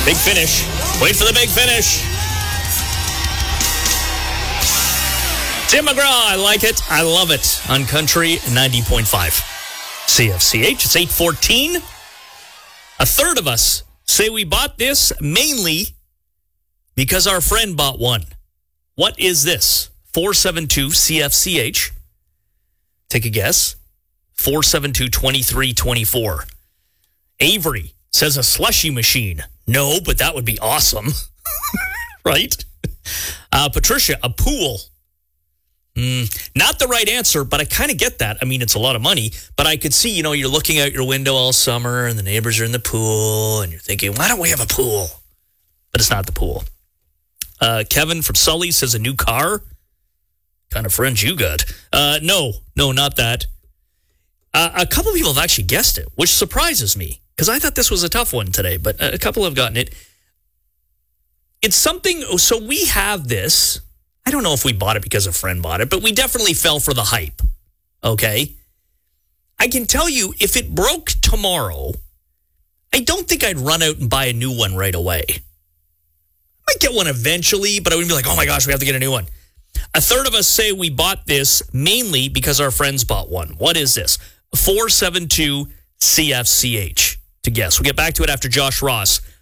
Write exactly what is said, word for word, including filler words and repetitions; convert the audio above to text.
Big finish. Wait for the big finish. Tim McGraw, I like it. I love it. On Country ninety point five. C F C H, it's eight fourteen. A third of us say we bought this mainly because our friend bought one. What is this? four seven two C F C H. Take a guess. four seven two, two three two four. Avery says a slushy machine. No, but that would be awesome. Right? Uh, Patricia, a pool. Mm, not the right answer, but I kind of get that. I mean, it's a lot of money, but I could see, you know, you're looking out your window all summer and the neighbors are in the pool and you're thinking, why don't we have a pool? But it's not the pool. Uh, Kevin from Sully says a new car. Kind of friends you got. Uh, no, no, not that. Uh, a couple of people have actually guessed it, which surprises me because I thought this was a tough one today, but a couple have gotten it. It's something, so we have this. I don't know if we bought it because a friend bought it, but we definitely fell for the hype, okay? I can tell you, if it broke tomorrow, I don't think I'd run out and buy a new one right away. I might get one eventually, but I wouldn't be like, oh my gosh, we have to get a new one. A third of us say we bought this mainly because our friends bought one. What is this? four seven two C F C H to guess. We'll get back to it after Josh Ross